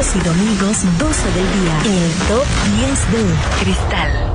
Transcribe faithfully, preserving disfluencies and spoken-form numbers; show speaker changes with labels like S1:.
S1: sábados y domingos, doce del día. El Top diez de Cristal.